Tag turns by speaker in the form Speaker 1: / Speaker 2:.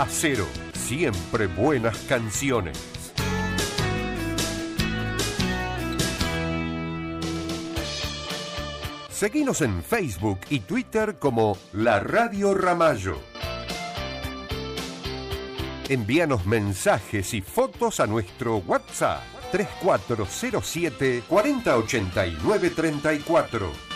Speaker 1: Acero, siempre buenas canciones. Seguinos en Facebook y Twitter como La Radio Ramallo. Envíanos mensajes y fotos a nuestro WhatsApp 3407 4089 34.